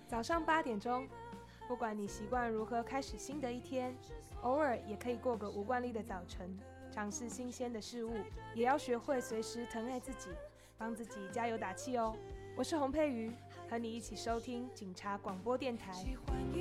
早上8点钟，不管你习惯如何开始新的一天，偶尔也可以过个无惯例的早晨，尝试新鲜的事物，也要学会随时疼爱自己，帮自己加油打气哦。我是洪佩瑜，和你一起收听警察广播电台。